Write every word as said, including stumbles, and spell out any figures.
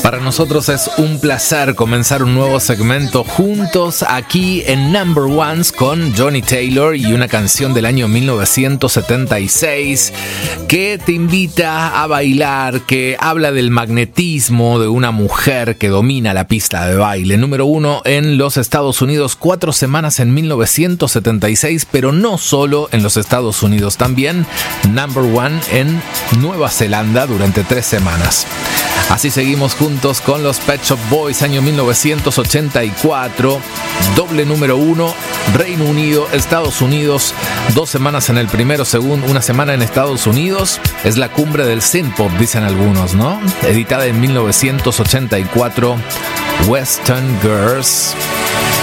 Para nosotros es un placer comenzar un nuevo segmento juntos aquí en Number Ones con Johnny Taylor y una canción del año mil novecientos setenta y seis que te invita a bailar, que habla del magnetismo de una mujer que domina la pista de baile. Número uno en los Estados Unidos, cuatro semanas en mil novecientos setenta y seis, pero no solo en los Estados Unidos, también Number One en Nueva Zelanda durante tres semanas. Así seguimos juntos con los Pet Shop Boys, año mil novecientos ochenta y cuatro, doble número uno, Reino Unido, Estados Unidos, dos semanas en el primero, según una semana en Estados Unidos. Es la cumbre del synthpop, dicen algunos, ¿no? Editada en mil novecientos ochenta y cuatro, Western Girls.